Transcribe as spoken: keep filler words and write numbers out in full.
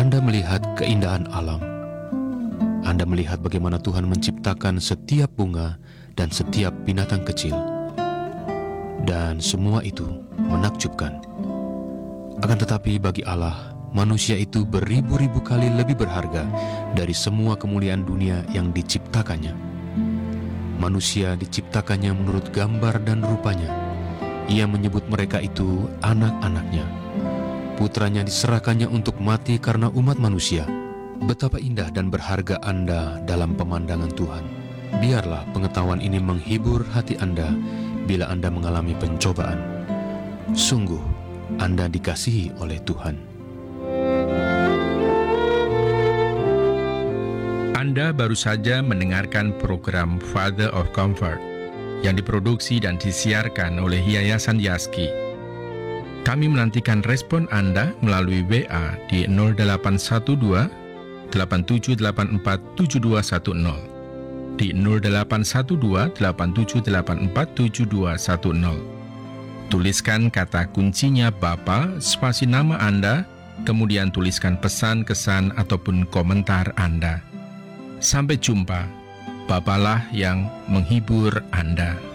Anda melihat keindahan alam. Anda melihat bagaimana Tuhan menciptakan setiap bunga dan setiap binatang kecil. Dan semua itu menakjubkan. Akan tetapi bagi Allah, manusia itu beribu-ribu kali lebih berharga dari semua kemuliaan dunia yang diciptakannya. Manusia diciptakannya menurut gambar dan rupanya. Ia menyebut mereka itu anak-anaknya. Putranya diserahkannya untuk mati karena umat manusia. Betapa indah dan berharga Anda dalam pemandangan Tuhan. Biarlah pengetahuan ini menghibur hati Anda bila Anda mengalami pencobaan. Sungguh, Anda dikasihi oleh Tuhan. Anda baru saja mendengarkan program Father of Comfort yang diproduksi dan disiarkan oleh Yayasan Yaski. Kami menantikan respon Anda melalui W A di nol delapan satu dua delapan tujuh delapan empat tujuh dua satu nol, di nol delapan satu dua delapan tujuh delapan empat tujuh dua satu nol. Tuliskan kata kuncinya Bapa, spasi nama Anda, kemudian tuliskan pesan, kesan, ataupun komentar Anda. Sampai jumpa, Bapalah yang menghibur Anda.